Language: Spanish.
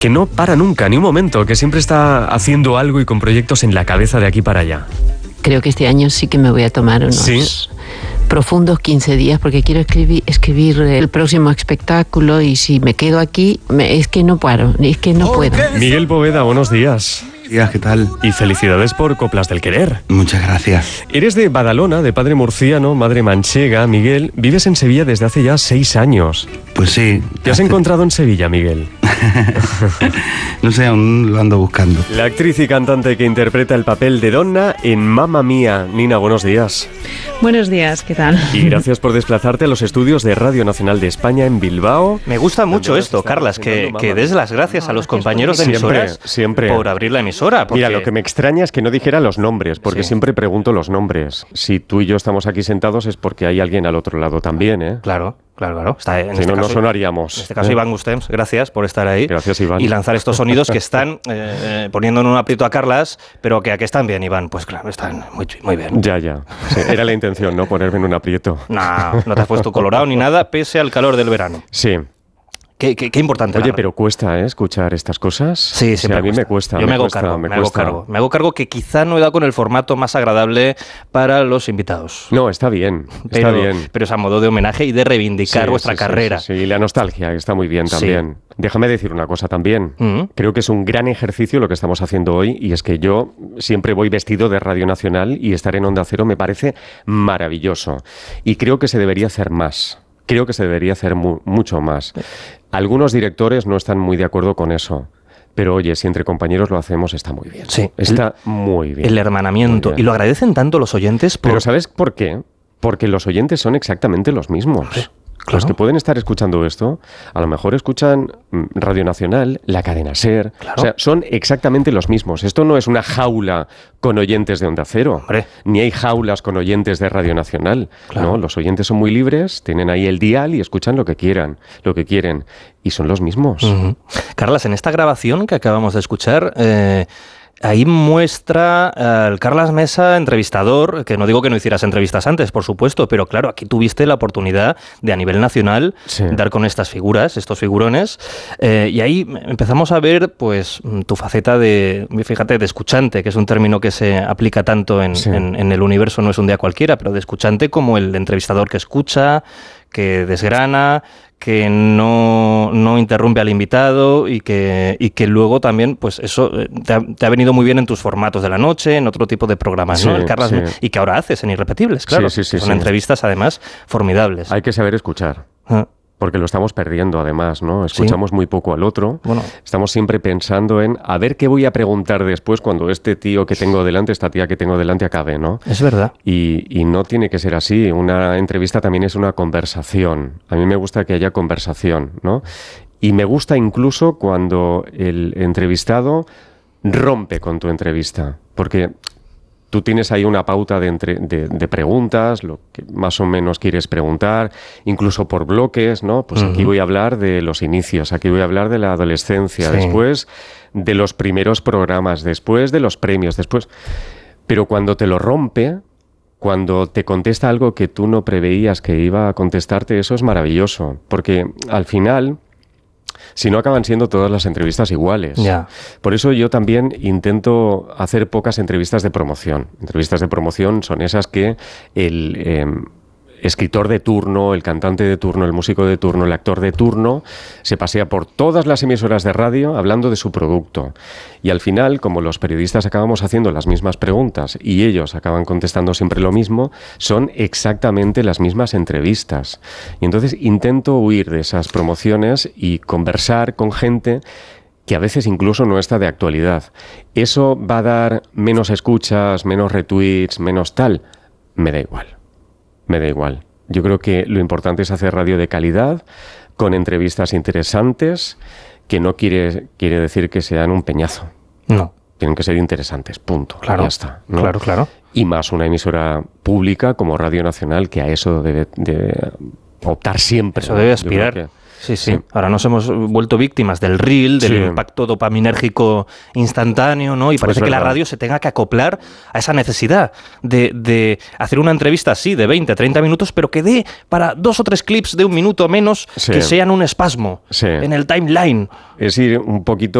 que no para nunca, ni un momento, que siempre está haciendo algo y con proyectos en la cabeza de aquí para allá. Creo que este año sí que me voy a tomar unos profundos 15 días porque quiero escribir el próximo espectáculo y si me quedo aquí, es que no paro, es que no puedo. Miguel Poveda, buenos días. ¿Qué tal? Y felicidades por Coplas del Querer. Muchas gracias. Eres de Badalona, de padre murciano, madre manchega. Miguel, vives en Sevilla desde hace ya 6 años. Pues sí. ¿Te has encontrado en Sevilla, Miguel? No sé, aún lo ando buscando. La actriz y cantante que interpreta el papel de Donna en Mamma Mía. Nina, buenos días. Buenos días, ¿qué tal? Y gracias por desplazarte a los estudios de Radio Nacional de España en Bilbao. Me gusta mucho esto, Carlas, que des las gracias a los compañeros de emisoras siempre por abrir la emisora. Porque... Mira, lo que me extraña es que no dijera los nombres, porque siempre pregunto los nombres. Si tú y yo estamos aquí sentados es porque hay alguien al otro lado también, ¿eh? Claro. Está en si no, no sonaríamos. En este caso, Iván Gustems, gracias por estar ahí. Gracias, Iván. Y lanzar estos sonidos que están poniendo en un aprieto a Carlas, pero que están bien, Iván. Pues claro, están muy bien. Ya. Sí, era la intención, ¿no? Ponerme en un aprieto. No te has puesto colorado ni nada, pese al calor del verano. Sí. Qué importante. Oye, pero cuesta, escuchar estas cosas. Sí, a mí me cuesta. Yo me hago cargo. Me hago cargo que quizá no he dado con el formato más agradable para los invitados. No, está bien. Pero es a modo de homenaje y de reivindicar vuestra carrera. Sí, y la nostalgia está muy bien también. Sí. Déjame decir una cosa también. Creo que es un gran ejercicio lo que estamos haciendo hoy, y es que yo siempre voy vestido de Radio Nacional y estar en Onda Cero me parece maravilloso. Y creo que se debería hacer más. Creo que se debería hacer mucho más. Algunos directores no están muy de acuerdo con eso. Pero oye, si entre compañeros lo hacemos, está muy bien. Sí. Está muy bien. El hermanamiento. Y lo agradecen tanto los oyentes. Pero ¿sabes por qué? Porque los oyentes son exactamente los mismos. Claro. Los que pueden estar escuchando esto, a lo mejor escuchan Radio Nacional, la cadena SER. Claro. O sea, son exactamente los mismos. Esto no es una jaula con oyentes de Onda Cero. Hombre. Ni hay jaulas con oyentes de Radio Nacional. Claro. ¿No? Los oyentes son muy libres, tienen ahí el dial y escuchan lo que quieren. Y son los mismos. Carlas, en esta grabación que acabamos de escuchar... ahí muestra al Carlas Mesa entrevistador, que no digo que no hicieras entrevistas antes, por supuesto, pero claro, aquí tuviste la oportunidad de a nivel nacional dar con estas figuras, estos figurones, y ahí empezamos a ver pues tu faceta de escuchante, que es un término que se aplica tanto en el universo, no es un día cualquiera, pero de escuchante como el entrevistador que escucha, que desgrana, que no interrumpe al invitado y que luego también, pues eso te ha venido muy bien en tus formatos de la noche, en otro tipo de programas, ¿no? El Carlas, y que ahora haces en Irrepetibles, claro. Son entrevistas, además, formidables. Hay que saber escuchar. Porque lo estamos perdiendo, además, ¿no? Escuchamos muy poco al otro. Bueno. Estamos siempre pensando en a ver qué voy a preguntar después cuando este tío que tengo delante, esta tía que tengo delante acabe, ¿no? Es verdad. Y no tiene que ser así. Una entrevista también es una conversación. A mí me gusta que haya conversación, ¿no? Y me gusta incluso cuando el entrevistado rompe con tu entrevista. Porque... tú tienes ahí una pauta de preguntas, lo que más o menos quieres preguntar, incluso por bloques, ¿no? Pues aquí voy a hablar de los inicios, aquí voy a hablar de la adolescencia, después de los primeros programas, después de los premios, después... Pero cuando te lo rompe, cuando te contesta algo que tú no preveías que iba a contestarte, eso es maravilloso, porque al final... Si no, acaban siendo todas las entrevistas iguales. Yeah. Por eso yo también intento hacer pocas entrevistas de promoción. Entrevistas de promoción son esas que el escritor de turno, el cantante de turno, el músico de turno, el actor de turno, se pasea por todas las emisoras de radio hablando de su producto. Y al final, como los periodistas acabamos haciendo las mismas preguntas y ellos acaban contestando siempre lo mismo, son exactamente las mismas entrevistas. Y entonces intento huir de esas promociones y conversar con gente que a veces incluso no está de actualidad. ¿Eso va a dar menos escuchas, menos retweets, menos tal? Me da igual. Me da igual. Yo creo que lo importante es hacer radio de calidad, con entrevistas interesantes, que no quiere decir que sean un peñazo. No. Tienen que ser interesantes, punto. Claro, ya está, ¿no? Claro. Y más una emisora pública como Radio Nacional, que a eso debe optar siempre. Eso debe aspirar. Sí. Ahora nos hemos vuelto víctimas del reel, del impacto dopaminérgico instantáneo, ¿no? Y parece que la radio se tenga que acoplar a esa necesidad de hacer una entrevista así de 20, 30 minutos, pero que dé para 2 o 3 clips de 1 minuto menos que sean un espasmo en el timeline. Es ir un poquito